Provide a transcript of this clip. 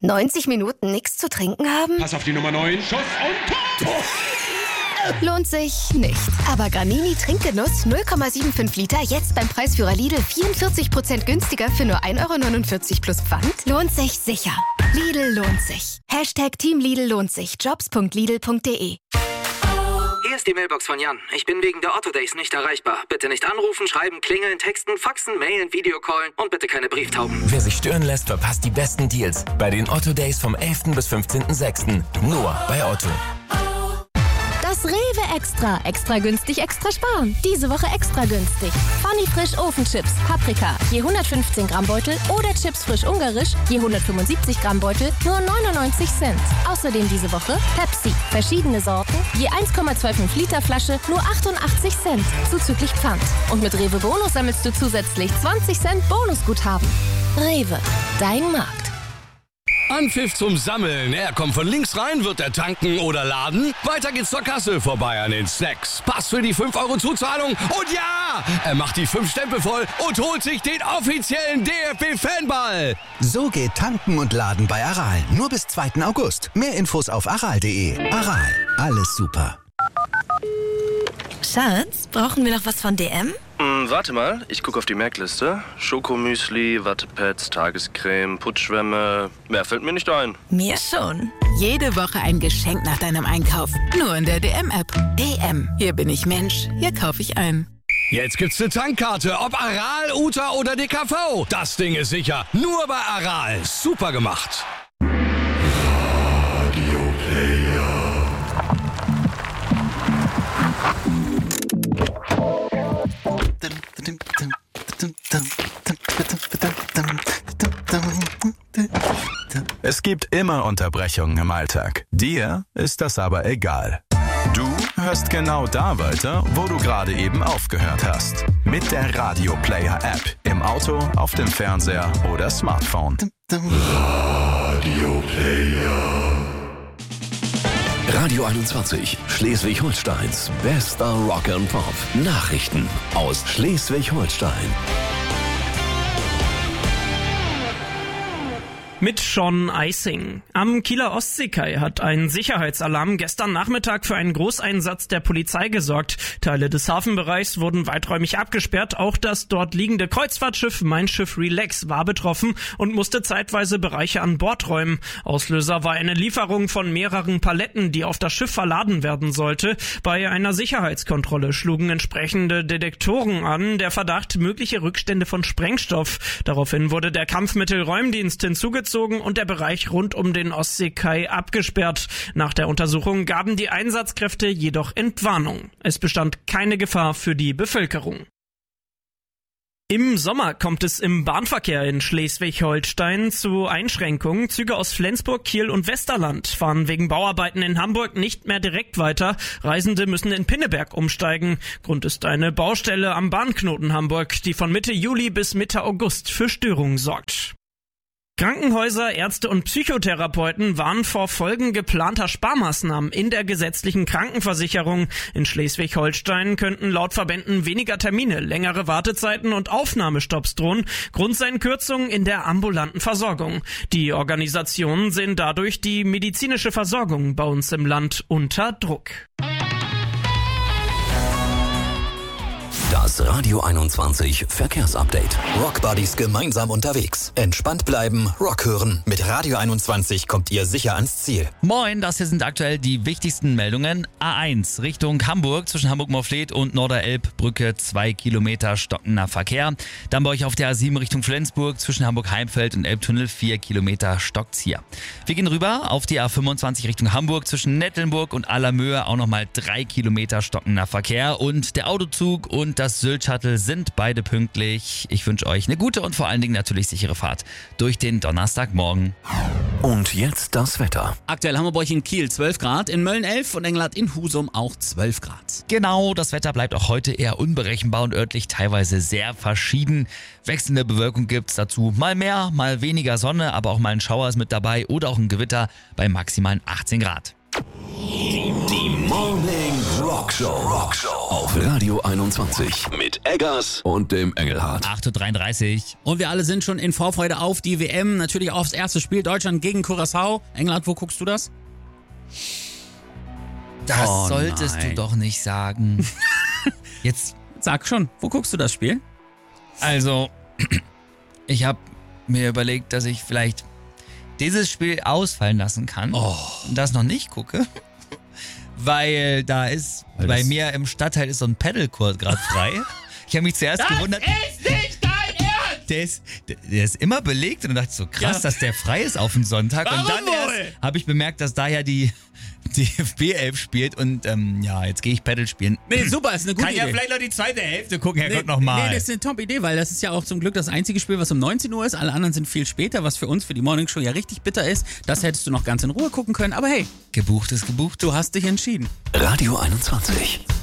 90 Minuten nichts zu trinken haben? Pass auf die Nummer 9, Schuss und Tor! Lohnt sich nicht. Aber Granini Trinkgenuss 0,75 Liter jetzt beim Preisführer Lidl 44% günstiger für nur 1,49 € plus Pfand? Lohnt sich sicher. Lidl lohnt sich. Team Lidl lohnt sich. Jobs.lidl.de. Hier ist die Mailbox von Jan. Ich bin wegen der Otto Days nicht erreichbar. Bitte nicht anrufen, schreiben, klingeln, texten, faxen, mailen, Videocallen und bitte keine Brieftauben. Wer sich stören lässt, verpasst die besten Deals bei den Otto Days vom 11. bis 15.06. Nur bei Otto. Das Rewe Extra. Extra günstig, extra sparen. Diese Woche extra günstig. Funny Frisch Ofenchips, Paprika, je 115 Gramm Beutel oder Chips frisch ungarisch, je 175 Gramm Beutel, nur 99 Cent. Außerdem diese Woche Pepsi, verschiedene Sorten, je 1,25 Liter Flasche, nur 88 Cent, zuzüglich Pfand. Und mit Rewe Bonus sammelst du zusätzlich 20 Cent Bonusguthaben. Rewe, dein Markt. Anpfiff zum Sammeln. Er kommt von links rein, wird er tanken oder laden. Weiter geht's zur Kasse, vorbei an den Snacks. Pass für die 5 € Zuzahlung und ja! Er macht die 5 Stempel voll und holt sich den offiziellen DFB-Fanball. So geht Tanken und Laden bei Aral. Nur bis 2. August. Mehr Infos auf aral.de. Aral, alles super. Schatz, brauchen wir noch was von DM? Warte mal, ich gucke auf die Merkliste. Schokomüsli, Wattepads, Tagescreme, Putzschwämme. Mehr fällt mir nicht ein. Mir schon. Jede Woche ein Geschenk nach deinem Einkauf. Nur in der DM-App. DM. Hier bin ich Mensch. Hier kaufe ich ein. Jetzt gibt's eine Tankkarte, ob Aral, Uta oder DKV. Das Ding ist sicher. Nur bei Aral. Super gemacht. Radio Player. Es gibt immer Unterbrechungen im Alltag. Dir ist das aber egal. Du hörst genau da weiter, wo du gerade eben aufgehört hast. Mit der Radio Player App. Im Auto, auf dem Fernseher oder Smartphone. Radio Player. Radio 21, Schleswig-Holsteins bester Rock and Pop. Nachrichten aus Schleswig-Holstein. Mit Sean Eising. Am Kieler Ostseekai hat ein Sicherheitsalarm gestern Nachmittag für einen Großeinsatz der Polizei gesorgt. Teile des Hafenbereichs wurden weiträumig abgesperrt. Auch das dort liegende Kreuzfahrtschiff Mein Schiff Relax war betroffen und musste zeitweise Bereiche an Bord räumen. Auslöser war eine Lieferung von mehreren Paletten, die auf das Schiff verladen werden sollte. Bei einer Sicherheitskontrolle schlugen entsprechende Detektoren an. Der Verdacht mögliche Rückstände von Sprengstoff. Daraufhin wurde der Kampfmittelräumdienst hinzugezogen und der Bereich rund um den Ostseekai abgesperrt. Nach der Untersuchung gaben die Einsatzkräfte jedoch Entwarnung. Es bestand keine Gefahr für die Bevölkerung. Im Sommer kommt es im Bahnverkehr in Schleswig-Holstein zu Einschränkungen. Züge aus Flensburg, Kiel und Westerland fahren wegen Bauarbeiten in Hamburg nicht mehr direkt weiter. Reisende müssen in Pinneberg umsteigen. Grund ist eine Baustelle am Bahnknoten Hamburg, die von Mitte Juli bis Mitte August für Störungen sorgt. Krankenhäuser, Ärzte und Psychotherapeuten warnen vor Folgen geplanter Sparmaßnahmen in der gesetzlichen Krankenversicherung. In Schleswig-Holstein könnten laut Verbänden weniger Termine, längere Wartezeiten und Aufnahmestopps drohen. Grund seien Kürzungen in der ambulanten Versorgung. Die Organisationen sehen dadurch die medizinische Versorgung bei uns im Land unter Druck. Das Radio 21 Verkehrsupdate. Rock Buddies gemeinsam unterwegs. Entspannt bleiben, Rock hören. Mit Radio 21 kommt ihr sicher ans Ziel. Moin, das hier sind aktuell die wichtigsten Meldungen. A1 Richtung Hamburg zwischen Hamburg-Morfleet und Norderelbbrücke 2 Kilometer stockender Verkehr. Dann bei euch auf der A7 Richtung Flensburg zwischen Hamburg-Heimfeld und Elbtunnel 4 Kilometer stockt's hier. Wir gehen rüber auf die A25 Richtung Hamburg zwischen Nettelnburg und Allermöhe auch nochmal 3 Kilometer stockender Verkehr und der Autozug und das Sylt-Shuttle sind beide pünktlich. Ich wünsche euch eine gute und vor allen Dingen natürlich sichere Fahrt durch den Donnerstagmorgen. Und jetzt das Wetter. Aktuell haben wir bei euch in Kiel 12 Grad, in Mölln 11 und Englert in Husum auch 12 Grad. Genau, das Wetter bleibt auch heute eher unberechenbar und örtlich teilweise sehr verschieden. Wechselnde Bewölkung gibt's dazu. Mal mehr, mal weniger Sonne, aber auch mal ein Schauer ist mit dabei oder auch ein Gewitter bei maximalen 18 Grad. Die Morning Rock Rockshow auf Radio 21 mit Eggers und dem Engelhardt. 8.33 Uhr. Und wir alle sind schon in Vorfreude auf die WM. Natürlich aufs erste Spiel Deutschland gegen Curaçao. Engelhardt, wo guckst du das? Das solltest du doch nicht sagen. Jetzt sag schon, wo guckst du das Spiel? Also, ich habe mir überlegt, dass ich vielleicht dieses Spiel ausfallen lassen kann und das noch nicht gucke, weil bei mir im Stadtteil ist so ein Paddle-Court gerade frei. Ich habe mich zuerst gewundert. Ist nicht dein Ernst! Der ist immer belegt und dann dachte ich so, krass, dass der frei ist auf den Sonntag. Warum und dann erst habe ich bemerkt, dass da ja die DFB-11 spielt und jetzt gehe ich Paddle spielen. Nee, super, ist eine gute Idee. Kann ja vielleicht noch die zweite Hälfte gucken, Herrgott, nochmal. Nee, das ist eine Top-Idee, weil das ist ja auch zum Glück das einzige Spiel, was um 19 Uhr ist. Alle anderen sind viel später, was für uns, für die Morningshow ja richtig bitter ist. Das hättest du noch ganz in Ruhe gucken können, aber hey. Gebucht ist gebucht. Du hast dich entschieden. Radio 21.